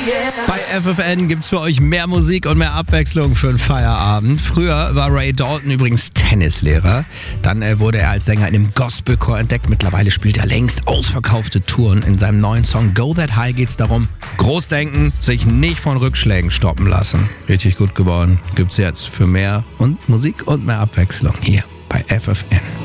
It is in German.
Bei FFN gibt's für euch mehr Musik und mehr Abwechslung für den Feierabend. Früher war Ray Dalton übrigens Tennislehrer. Dann wurde er als Sänger in einem Gospelchor entdeckt. Mittlerweile spielt er längst ausverkaufte Touren. In seinem neuen Song Go That High geht's darum, Großdenken, sich nicht von Rückschlägen stoppen lassen. Richtig gut geworden. Gibt's jetzt für mehr und Musik und mehr Abwechslung hier bei FFN.